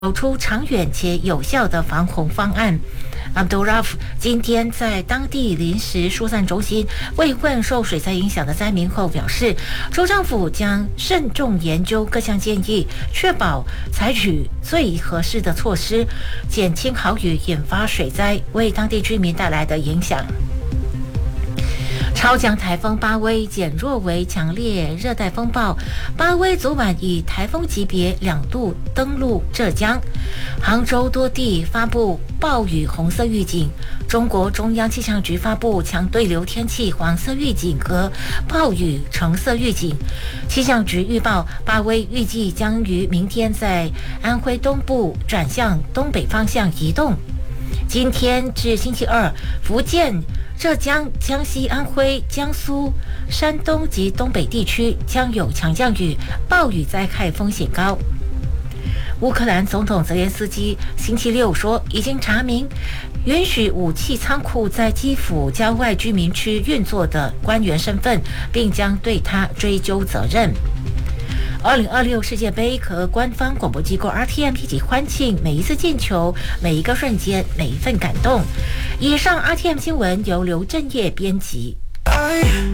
出长远且有效的防洪方案。Abdulrauf 今天在当地临时疏散中心慰问受水灾影响的灾民后表示，州政府将慎重研究各项建议，确保采取最合适的措施，减轻豪雨引发水灾为当地居民带来的影响。超强台风巴威减弱为强烈热带风暴，巴威昨晚以台风级别2度登陆浙江，杭州多地发布暴雨红色预警，中国中央气象局发布强对流天气黄色预警和暴雨橙色预警。气象局预报，巴威预计将于明天在安徽东部转向东北方向移动。今天至星期二，福建、浙江、江西、安徽、江苏、山东及东北地区将有强降雨，暴雨灾害风险高。乌克兰总统泽连斯基星期六说，已经查明允许武器仓库在基辅郊外居民区运作的官员身份，并将对他追究责任。2026世界杯和官方广播机构 RTM 一起欢庆每一次进球、每一个瞬间、每一份感动。以上 RTM 新闻由刘正业编辑。